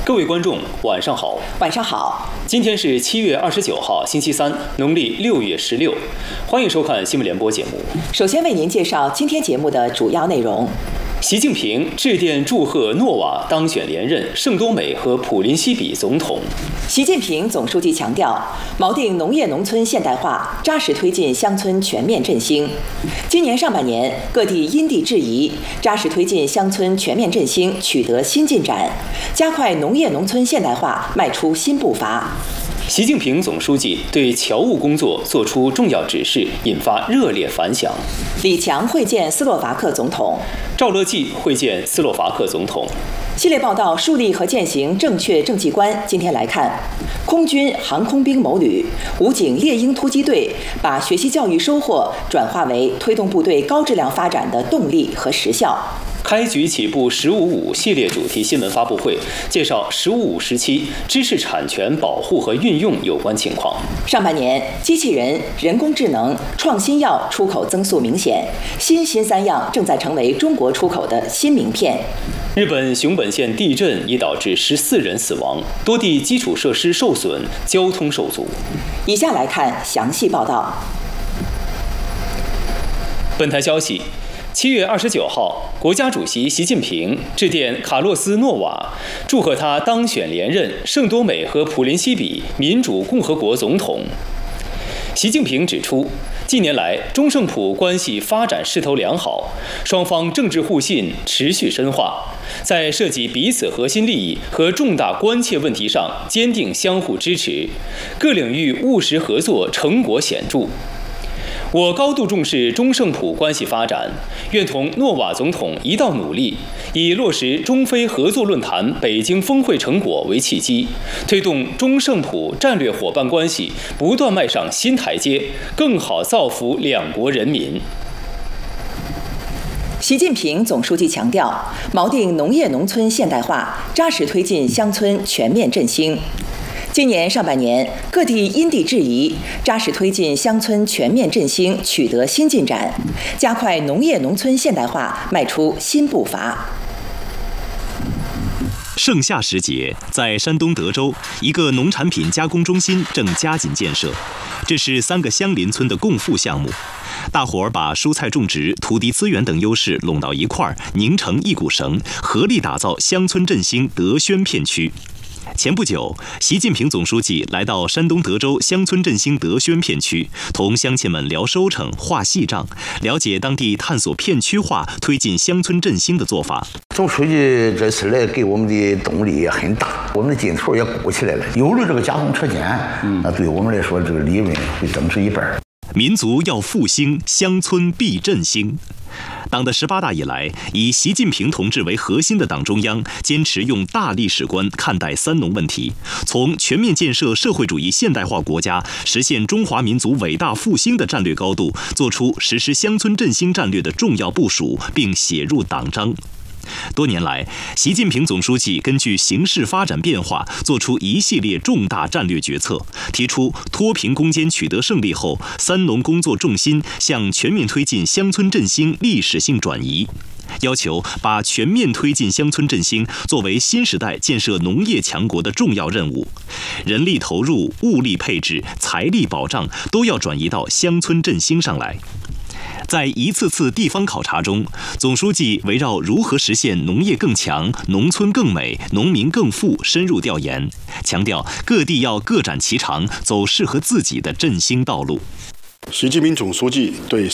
各位观众，晚上好。 晚上好。 今天是7月29号，星期三，农历6月16。欢迎收看新闻联播节目。 首先为您介绍今天节目的主要内容。 习近平致电祝贺诺瓦当选连任圣多美和普林西比总统。 习近平总书记强调，锚定农业农村现代化，扎实推进乡村全面振兴。今年上半年，各地因地制宜，扎实推进乡村全面振兴取得新进展，加快农业农村现代化迈出新步伐。 习近平总书记对侨务工作作出重要指示，引发热烈反响。 李强会见斯洛伐克总统， 赵乐际会见斯洛伐克总统。 系列报道树立和践行正确政绩观。今天来看，空军航空兵某旅、武警猎鹰突击队把学习教育收获转化为推动部队高质量发展的动力和实效。 开局起步“15.5”系列主题新闻发布会，介绍“15.5”时期知识产权保护和运用有关情况。 上半年，机器人、人工智能、创新药出口增速明显，新三样正在成为中国出口的新名片。 日本熊本县地震已导致14人死亡，多地基础设施受损，交通受阻。 以下来看详细报道。 本台消息，7月29号，国家主席习近平致电卡洛斯·诺瓦，祝贺他当选连任圣多美和普林西比民主共和国总统。习近平指出，近年来中圣普关系发展势头良好，双方政治互信持续深化，在涉及彼此核心利益和重大关切问题上坚定相互支持，各领域务实合作成果显著。我高度重视中圣普关系发展，愿同诺瓦总统一道努力，以落实中非合作论坛北京峰会成果为契机，推动中圣普战略伙伴关系不断迈上新台阶，更好造福两国人民。 习近平总书记强调，锚定农业农村现代化，扎实推进乡村全面振兴。今年上半年，各地因地制宜，扎实推进乡村全面振兴取得新进展，加快农业农村现代化迈出新步伐。 盛夏时节，在山东德州，一个农产品加工中心正加紧建设。这是3个相邻村的共富项目，大伙儿把蔬菜种植、土地资源等优势拢到一块儿，拧成一股绳，合力打造乡村振兴德宣片区。前不久，习近平总书记来到山东德州乡村振兴德宣片区，同乡亲们聊收成、话细账，了解当地探索片区化、推进乡村振兴的做法。 总书记这次来给我们的动力也很大，我们的劲头也鼓起来了。有了这个加工车间，那对我们来说，这个利润会增值1半。 民族要复兴，乡村必振兴。党的18大以来，以习近平同志为核心的党中央坚持用大历史观看待三农问题，从全面建设社会主义现代化国家、实现中华民族伟大复兴的战略高度，做出实施乡村振兴战略的重要部署，并写入党章。多年来，习近平总书记根据形势发展变化，做出一系列重大战略决策，提出脱贫攻坚取得胜利后，三农工作重心向全面推进乡村振兴历史性转移，要求把全面推进乡村振兴作为新时代建设农业强国的重要任务，人力投入、物力配置、财力保障都要转移到乡村振兴上来。在一次次地方考察中，总书记围绕如何实现农业更强、农村更美、农民更富深入调研，强调各地要各展其长，走适合自己的振兴道路。 习近平总书记对